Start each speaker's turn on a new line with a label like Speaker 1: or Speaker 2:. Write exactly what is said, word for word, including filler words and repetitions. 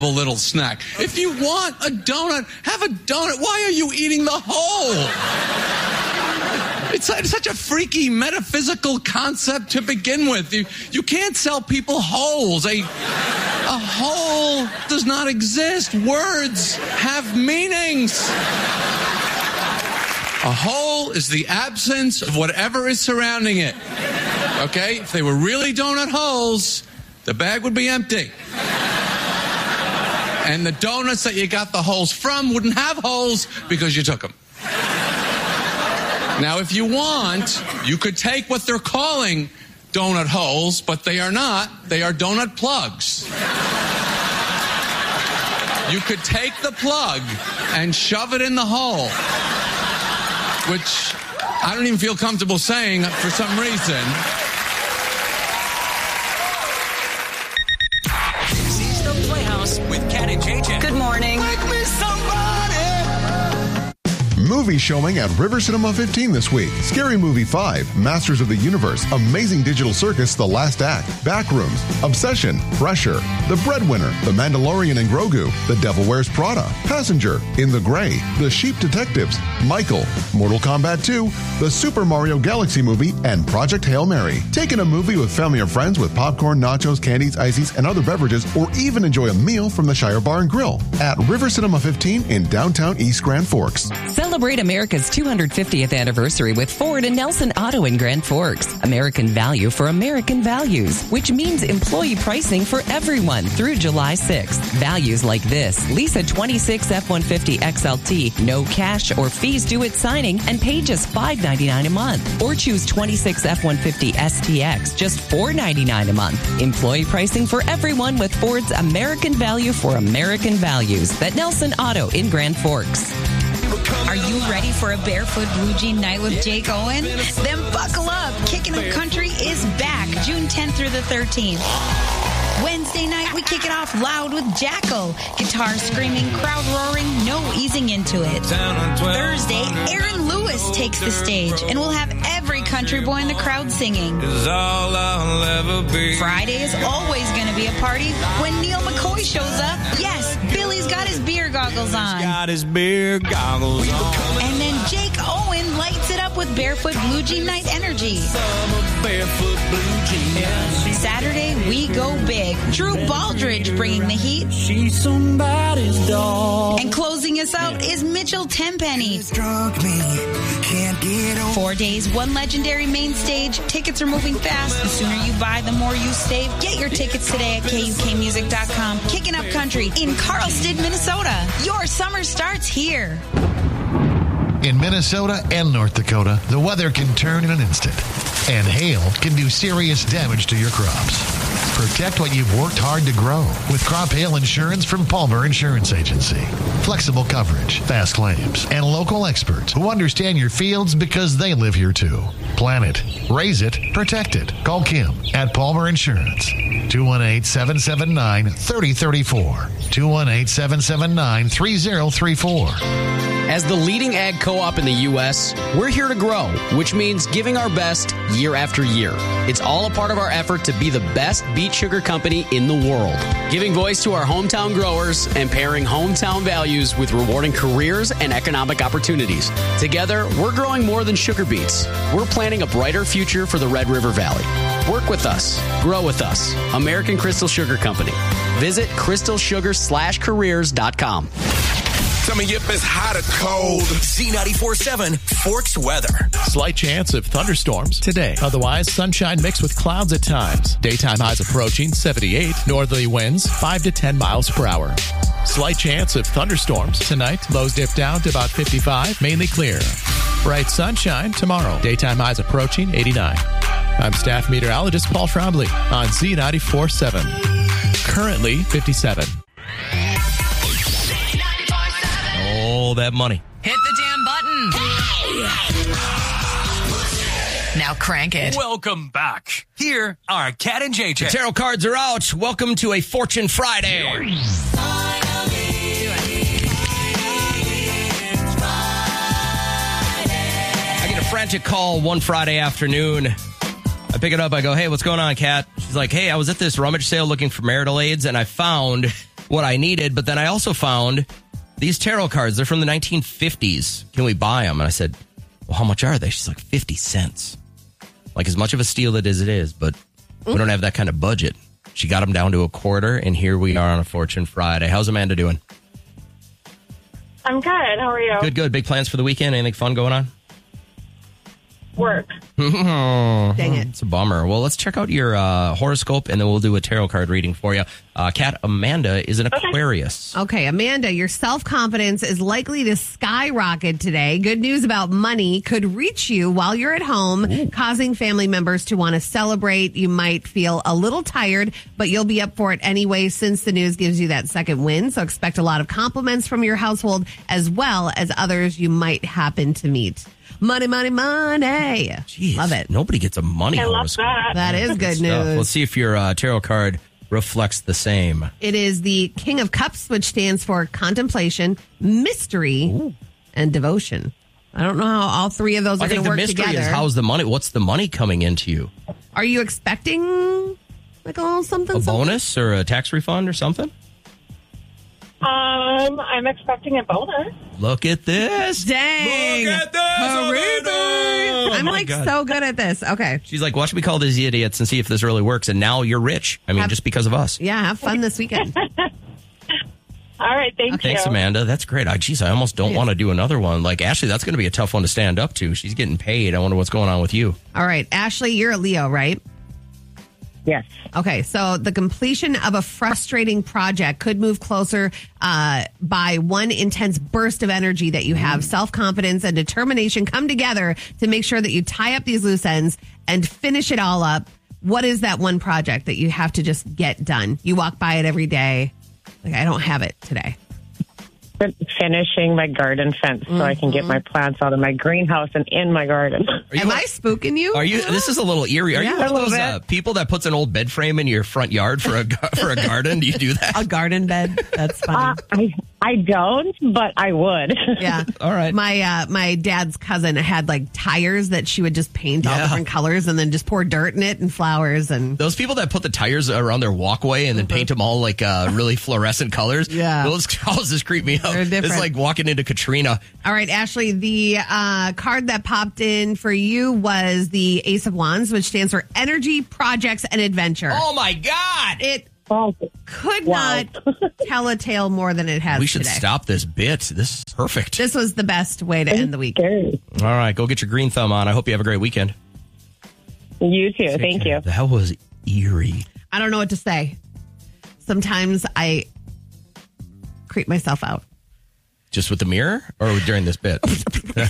Speaker 1: little snack. If you want a donut, have a donut. Why are you eating the whole? It's such a freaky metaphysical concept to begin with. You, you can't sell people wholes. A, a whole does not exist. Words have meanings. A whole is the absence of whatever is surrounding it. Okay? If they were really donut holes, the bag would be empty. And the donuts that you got the holes from wouldn't have holes because you took them. Now, if you want, you could take what they're calling donut holes, but they are not. They are donut plugs. You could take the plug and shove it in the hole, which I don't even feel comfortable saying for some reason.
Speaker 2: This is the Playhouse with Kat and J J.
Speaker 3: Good morning.
Speaker 2: Make me somebody.
Speaker 4: Movie showing at River Cinema fifteen this week. Scary Movie five, Masters of the Universe, Amazing Digital Circus, The Last Act, Backrooms, Obsession, Pressure, The Breadwinner, The Mandalorian and Grogu, The Devil Wears Prada, Passenger, In the Gray, The Sheep Detectives, Michael, Mortal Kombat two, The Super Mario Galaxy Movie, and Project Hail Mary. Take in a movie with family or friends with popcorn, nachos, candies, ices, and other beverages, or even enjoy a meal from the Shire Bar and Grill at River Cinema fifteen in downtown East Grand Forks.
Speaker 3: Celebrate America's two hundred fiftieth anniversary with Ford and Nelson Auto in Grand Forks. American value for American values, which means employee pricing for everyone through July sixth. Values like this: lease a twenty-six F one fifty X L T, no cash or fees due at signing, and pay just five dollars and ninety-nine cents a month. Or choose twenty-six F one fifty S T X, just four dollars and ninety-nine cents a month. Employee pricing for everyone with Ford's American value for American values. At Nelson Auto in Grand Forks.
Speaker 5: Are you ready for a barefoot blue jean night with Jake Owen? Then buckle up. Kicking Up Country is back June tenth through the thirteenth. Wednesday night, we kick it off loud with Jackal. Guitar screaming, crowd roaring, no easing into it. Thursday, Aaron Lewis takes the stage, and we'll have every country boy in the crowd singing. Friday is always going to be a party when Neil McCoy shows up. Yes, Billy's got his beer goggles on.
Speaker 2: Got his beer goggles on.
Speaker 5: And then Jake Owen lights it up with Barefoot Blue Jean Night energy.
Speaker 2: Barefoot blue jean.
Speaker 5: Saturday, we go big. Drew Baldridge bringing the heat.
Speaker 2: She's somebody's dog.
Speaker 5: And closing us out is Mitchell Tenpenny.
Speaker 2: Can't get over.
Speaker 5: Four days, one legendary main stage. Tickets are moving fast. The sooner you buy, the more you save. Get your tickets today at K U K music dot com. Kicking Up Country in Carlsted, Minnesota. Your summer starts here.
Speaker 6: In Minnesota and North Dakota, the weather can turn in an instant, and hail can do serious damage to your crops. Protect what you've worked hard to grow with crop hail insurance from Palmer Insurance Agency. Flexible coverage, fast claims, and local experts who understand your fields because they live here too. Plan it, raise it, protect it. Call Kim at Palmer Insurance. two one eight, seven seven nine, three zero three four. two one eight, seven seven nine, three zero three four.
Speaker 7: As the leading ag co-op in the U S, we're here to grow, which means giving our best year after year. It's all a part of our effort to be the best beet sugar company in the world. Giving voice to our hometown growers and pairing hometown values with rewarding careers and economic opportunities. Together, we're growing more than sugar beets. We're planning a brighter future for the Red River Valley. Work with us. Grow with us. American Crystal Sugar Company. Visit crystal sugar slash careers dot com.
Speaker 8: Tell me if it's hot or cold.
Speaker 2: Z ninety-four point seven Forks weather.
Speaker 9: Slight chance of thunderstorms today. Otherwise, sunshine mixed with clouds at times. Daytime highs approaching seventy-eight. Northerly winds five to ten miles per hour. Slight chance of thunderstorms tonight. Lows dip down to about fifty-five. Mainly clear. Bright sunshine tomorrow. Daytime highs approaching eighty-nine. I'm staff meteorologist Paul Trombley on Z ninety-four point seven. Currently fifty-seven.
Speaker 10: Oh, that money.
Speaker 11: Hit the damn button. Now crank it.
Speaker 2: Welcome back. Here are Kat and J J.
Speaker 10: The tarot cards are out. Welcome to a Fortune Friday. I get a frantic call one Friday afternoon. I pick it up. I go, hey, what's going on, Kat? She's like, hey, I was at this rummage sale looking for marital aids, and I found what I needed. But then I also found these tarot cards. They're from the nineteen fifties. Can we buy them? And I said, well, how much are they? She's like, fifty cents. Like, as much of a steal it as it is, but we don't have that kind of budget. She got them down to a quarter, and here we are on a Fortune Friday. How's Amanda doing?
Speaker 12: I'm good. How are you?
Speaker 10: Good, good. Big plans for the weekend? Anything fun going on?
Speaker 12: Work.
Speaker 10: Dang it. It's a bummer. Well, let's check out your uh, horoscope, and then we'll do a tarot card reading for you. Uh, Kat, Amanda is an Aquarius.
Speaker 13: Okay, Amanda, your self-confidence is likely to skyrocket today. Good news about money could reach you while you're at home, Ooh. causing family members to want to celebrate. You might feel a little tired, but you'll be up for it anyway since the news gives you that second win. So expect a lot of compliments from your household as well as others you might happen to meet. Money, money, money.
Speaker 10: Jeez,
Speaker 13: love it.
Speaker 10: Nobody gets a money
Speaker 12: I love
Speaker 10: horoscope.
Speaker 12: that.
Speaker 13: That is good
Speaker 10: Stuff.
Speaker 13: news.
Speaker 10: Let's see if your uh, tarot card reflects the same.
Speaker 13: It is the King of Cups, which stands for contemplation, mystery, Ooh. and devotion. I don't know how all three of those are
Speaker 10: I
Speaker 13: going
Speaker 10: think
Speaker 13: to
Speaker 10: the
Speaker 13: work
Speaker 10: mystery
Speaker 13: together.
Speaker 10: is how's the money? What's the money coming into you?
Speaker 13: Are you expecting like a little something?
Speaker 10: A
Speaker 13: something?
Speaker 10: bonus or a tax refund or something?
Speaker 12: Um, I'm expecting a bonus.
Speaker 10: Look at this.
Speaker 13: Dang.
Speaker 10: Look at this. Oh,
Speaker 13: I'm
Speaker 10: my
Speaker 13: like
Speaker 10: God.
Speaker 13: so good at this. Okay.
Speaker 10: She's like, watch me call these idiots and see if this really works. And now you're rich. I mean,
Speaker 13: Have-
Speaker 10: just because of us.
Speaker 13: Yeah, have fun this weekend.
Speaker 12: All right, thank
Speaker 13: Okay.
Speaker 12: you.
Speaker 10: Thanks, Amanda. That's great. I, geez, I almost don't
Speaker 13: Yeah.
Speaker 10: want to do another one. Like, Ashley, that's going to be a tough one to stand up to. She's getting paid. I wonder what's going on with you.
Speaker 13: All right, Ashley, you're a Leo, right?
Speaker 12: Yes.
Speaker 13: Okay, so the completion of a frustrating project could move closer uh, by one intense burst of energy that you have. Self-confidence and determination come together to make sure that you tie up these loose ends and finish it all up. What is that one project that you have to just get done? You walk by it every day. Like, I don't have it today.
Speaker 12: Finishing my garden fence so I can get my plants out of my greenhouse and in my garden.
Speaker 13: Am I spooking you?
Speaker 10: Are you? This is a little eerie. Are
Speaker 13: Yeah,
Speaker 10: you one
Speaker 13: a
Speaker 10: of
Speaker 13: little
Speaker 10: those uh, people that puts an old bed frame in your front yard for a gar- for a garden? Do you do that?
Speaker 13: A garden bed? That's funny.
Speaker 12: Uh, I I don't, but I would.
Speaker 13: Yeah.
Speaker 10: All right.
Speaker 13: My uh, my dad's cousin had like tires that she would just paint all
Speaker 10: Yeah.
Speaker 13: different colors and then just pour dirt in it and flowers and
Speaker 10: Those people that put the tires around their walkway and then paint them all like uh, really fluorescent colors.
Speaker 13: Yeah.
Speaker 10: Those houses creep me out.
Speaker 13: They're different.
Speaker 10: It's like walking into Katrina.
Speaker 13: All right, Ashley, the uh, card that popped in for you was the Ace of Wands, which stands for energy, projects, and adventure.
Speaker 10: Oh, my God.
Speaker 13: It
Speaker 12: Oh,
Speaker 13: could
Speaker 12: wow.
Speaker 13: not tell a tale more than it has
Speaker 10: We should
Speaker 13: today.
Speaker 10: stop this bit. This is perfect.
Speaker 13: This was the best way to end the week.
Speaker 12: scary.
Speaker 10: All right, go get your green thumb on. I hope you have a great weekend.
Speaker 12: You too. Thank you.
Speaker 10: That was eerie.
Speaker 13: I don't know what to say. Sometimes I creep myself out.
Speaker 10: Just with the mirror or during this bit?